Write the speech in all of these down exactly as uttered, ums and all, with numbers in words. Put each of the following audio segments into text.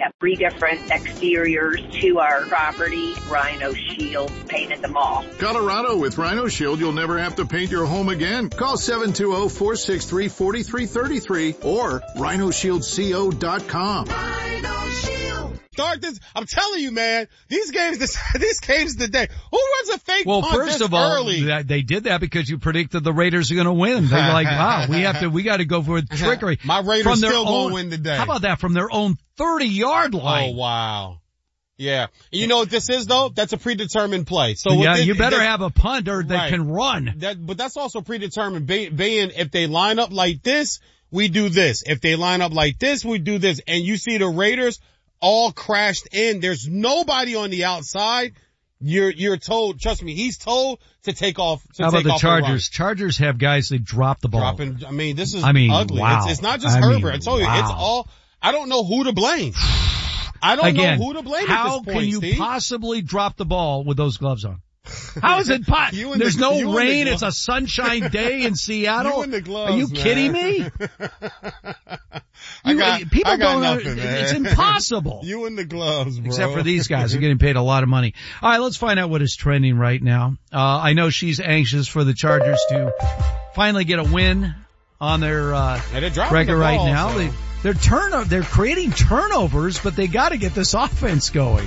have three different exteriors to our property. Rhino Shield painted them all. Colorado, with Rhino Shield, you'll never have to paint your home again. Call seven two zero, four six three, four three three three or rhino shield co dot com. Rhino Shield. Start this. I'm telling you, man, these games, this, these games today. Who runs a fake well, punt first this of all, early? That, they did that because you predicted the Raiders are going to win. They were like, wow, we have to, we got to go for trickery. My Raiders from their still own, gonna win today. How about that? From their own thirty yard line. Oh, wow. Yeah. You know what this is though? That's a predetermined play. So yeah, this, you better this, have a punter that right. can run. That, but that's also predetermined. Being, if they line up like this, we do this. If they line up like this, we do this. And you see the Raiders all crashed in. There's nobody on the outside. You're, you're told, trust me, he's told to take off, to How about take the off Chargers? Chargers have guys that drop the ball. Dropping, I mean, this is I mean, ugly. wow. It's, it's not just I Herbert. mean, I told you, wow. it's all, I don't know who to blame. I don't Again, know who to blame how at this point, can you Steve. possibly drop the ball with those gloves on? How is it possible? There's the, no rain. The it's a sunshine day in Seattle. You and the gloves, Are you man. kidding me? I got, you, people I got don't. nothing, man. It's impossible. You and the gloves, bro. Except for these guys, they're getting paid a lot of money. All right, let's find out what is trending right now. Uh, I know she's anxious for the Chargers to finally get a win on their uh, record the right ball, now. so. They, they're turn, they're creating turnovers, but they got to get this offense going.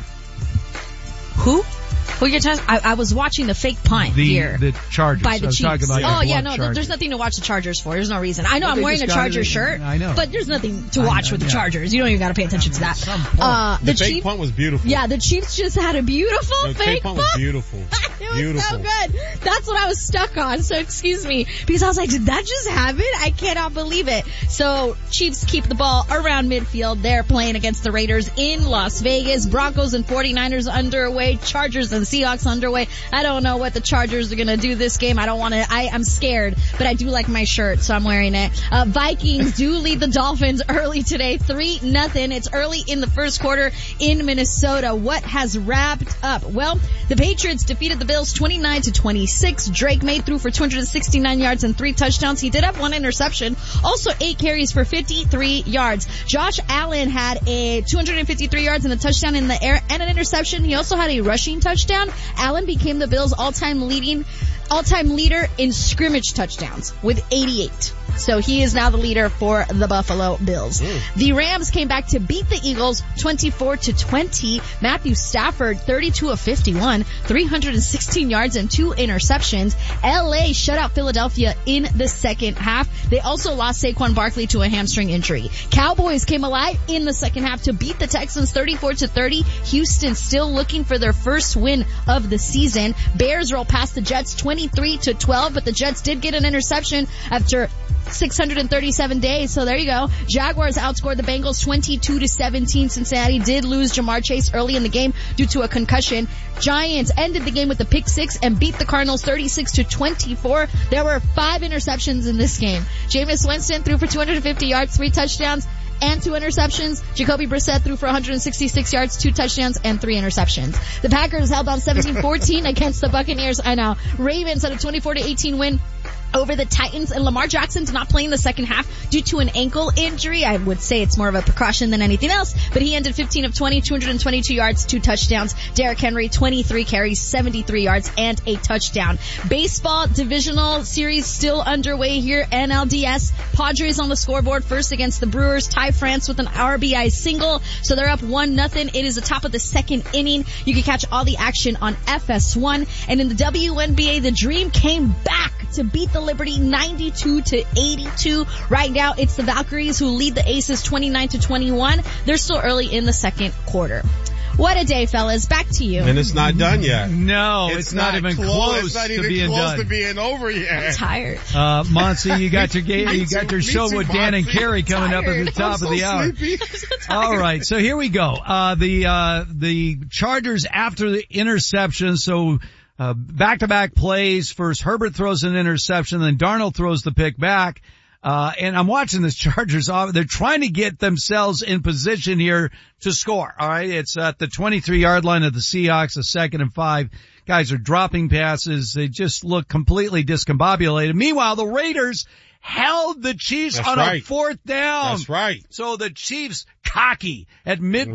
Who? Who you're talking? I, I was watching the fake punt the, here. The Chargers. By the I was Chiefs. talking about oh your yeah, no, Chargers. there's nothing to watch the Chargers for. There's no reason. I know well, I'm wearing a Chargers shirt. I know. But there's nothing to I watch know, with the yeah. Chargers. You don't even gotta pay attention to that. Uh, the, the fake Chief, punt was beautiful. Yeah, the Chiefs just had a beautiful the fake fake punt. was beautiful. It was beautiful. so good. That's what I was stuck on, so excuse me. Because I was like, did that just happen? I cannot believe it. So, Chiefs keep the ball around midfield. They're playing against the Raiders in Las Vegas. Broncos and forty-niners underway. Chargers and Seahawks underway. I don't know what the Chargers are gonna do this game. I don't wanna, I, I'm scared, but I do like my shirt, so I'm wearing it. Uh, Vikings do lead the Dolphins early today, three nothing. It's early in the first quarter in Minnesota. What has wrapped up? Well, the Patriots defeated the Bills twenty-nine to twenty-six. Drake May threw for two hundred sixty-nine yards and three touchdowns. He did have one interception, also eight carries for fifty-three yards. Josh Allen had a two hundred fifty-three yards and a touchdown in the air and an interception. He also had a rushing touchdown. Allen became the Bills' all-time leading, all-time leader in scrimmage touchdowns with eighty-eight. So he is now the leader for the Buffalo Bills. Mm. The Rams came back to beat the Eagles twenty-four to twenty. Matthew Stafford, thirty-two of fifty-one, three hundred sixteen yards and two interceptions. L A shut out Philadelphia in the second half. They also lost Saquon Barkley to a hamstring injury. Cowboys came alive in the second half to beat the Texans thirty-four to thirty. Houston still looking for their first win of the season. Bears roll past the Jets twenty-three to twelve, but the Jets did get an interception after six hundred thirty-seven days. So there you go. Jaguars outscored the Bengals twenty-two to seventeen. Cincinnati did lose Jamar Chase early in the game due to a concussion. Giants ended the game with a pick six and beat the Cardinals thirty-six to twenty-four. There were five interceptions in this game. Jameis Winston threw for two hundred fifty yards, three touchdowns, and two interceptions. Jacoby Brissett threw for one hundred sixty-six yards, two touchdowns, and three interceptions. The Packers held on seventeen fourteen against the Buccaneers. I know. Ravens had a twenty-four to eighteen win over the Titans, and Lamar Jackson did not play in the second half due to an ankle injury. I would say it's more of a precaution than anything else, but he ended fifteen of twenty, two hundred twenty-two yards, two touchdowns. Derrick Henry, twenty-three carries, seventy-three yards, and a touchdown. Baseball divisional series still underway here. N L D S, Padres on the scoreboard first against the Brewers. Ty France with an R B I single, so they're up one nothing. It is the top of the second inning. You can catch all the action on F S one. And in the W N B A, the Dream came back to beat the Liberty ninety-two to eighty-two. Right now, it's the Valkyries who lead the Aces twenty-nine to twenty-one. They're still early in the second quarter. What a day, fellas. Back to you. And it's not done yet. No, it's, it's not, not even close, close it's not to even being close done. to being over yet. I'm tired. Uh, Monty, you got your game, you got your show too, with Dan Monty. and Carrie coming Tired. up at the top I'm of so the hour. sleepy. All right, so here we go. Uh, the, uh, the Chargers after the interception, so, uh, back-to-back plays. First, Herbert throws an interception, then Darnold throws the pick back. Uh, and I'm watching this Chargers off. They're trying to get themselves in position here to score. All right. It's at the twenty-three yard line of the Seahawks, a second and five. Guys are dropping passes. They just look completely discombobulated. Meanwhile, the Raiders held the Chiefs That's on right. a fourth down. That's right. So the Chiefs cocky at mid